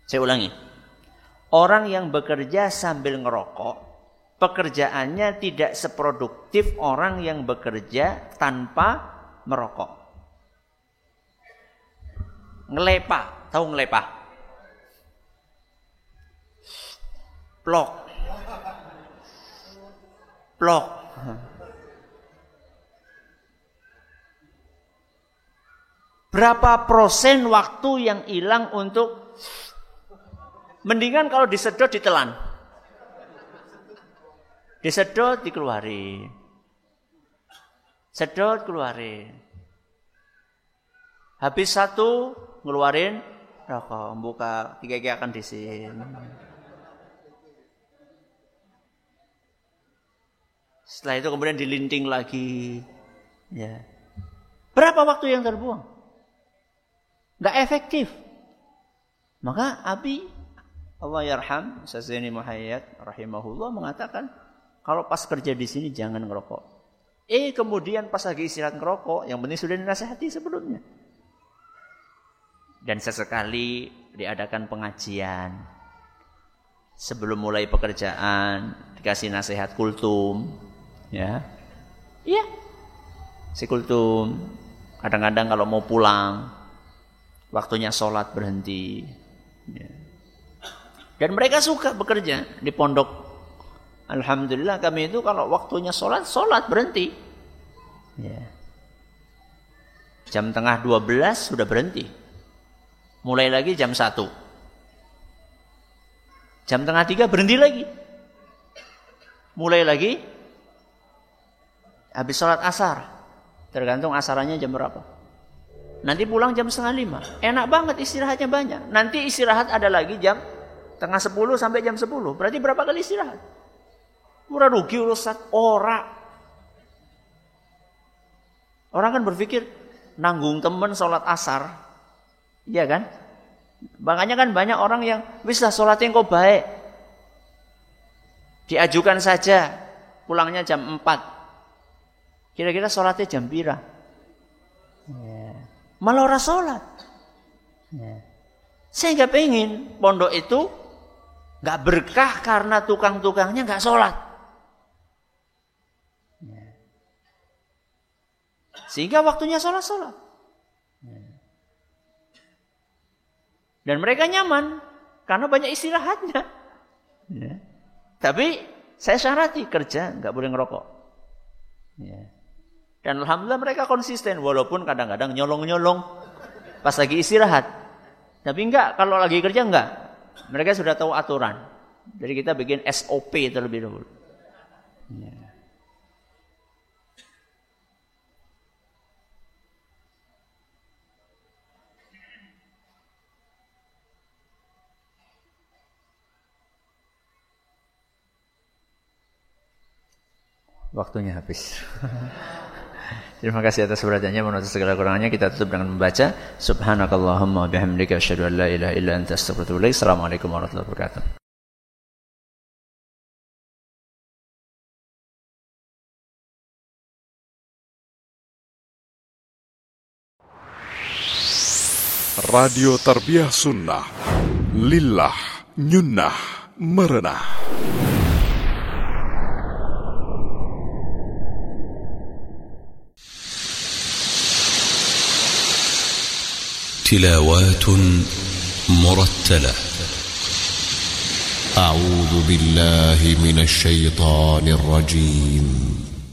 Saya ulangi. Orang yang bekerja sambil ngerokok, pekerjaannya tidak seproduktif orang yang bekerja tanpa merokok. Ngelepa, tahu ngelepa? Plok. Berapa persen waktu yang hilang untuk mendingan kalau disedot ditelan. Disedot dikeluarin. Sedot keluarin. Habis satu ngeluarin rokok, buka tiga akan di sini. Setelah itu kemudian dilinting lagi. Ya. Berapa waktu yang terbuang? Nggak efektif. Maka Abi Allah yarham Sayyidina Muhayyad rahimahullah mengatakan kalau pas kerja di sini jangan ngerokok. Kemudian pas lagi istirahat ngerokok, yang penting sudah dinasihati sebelumnya. Dan sesekali diadakan pengajian. Sebelum mulai pekerjaan dikasih nasihat kultum, ya. Iya. Si kultum kadang-kadang kalau mau pulang waktunya sholat berhenti. Ya. Dan mereka suka bekerja di pondok. Alhamdulillah kami itu kalau waktunya sholat berhenti. Ya. Jam tengah 12 sudah berhenti. Mulai lagi jam 1. Jam tengah 3 berhenti lagi. Mulai lagi habis sholat asar. Tergantung asarannya jam berapa. Nanti pulang jam 4:30. Enak banget istirahatnya banyak. Nanti istirahat ada lagi jam tengah 10 sampai jam 10. Berarti berapa kali istirahat? Murah rugi Ustaz. Orang kan berpikir nanggung temen sholat asar. Iya kan? Makanya kan banyak orang yang wis lah sholatnya kok baik. Diajukan saja pulangnya jam 4. Kira-kira sholatnya jam pira? Ya. Malah orang sholat. Ya. Saya nggak pengen pondok itu nggak berkah karena tukang-tukangnya nggak sholat. Ya. Sehingga waktunya sholat. Ya. Dan mereka nyaman karena banyak istirahatnya. Ya. Tapi saya syarati kerja nggak boleh ngerokok. Ya. Dan alhamdulillah mereka konsisten walaupun kadang-kadang nyolong-nyolong pas lagi istirahat. Tapi enggak, kalau lagi kerja enggak. Mereka sudah tahu aturan. Jadi kita bikin SOP terlebih dahulu. Ya. Waktunya habis. Terima kasih atas perhatiannya, mohon maaf segala kurangannya. Kita tutup dengan membaca Subhanakallahumma wa bihamdika asyhadu an la ilaha illa anta astaghfiruka wa atubu ilaik. Assalamualaikum warahmatullahi wabarakatuh. Radio Tarbiyah Sunnah Lillah Nyunnah Merenah. تلاوات مرتلة. أعوذ بالله من الشيطان الرجيم.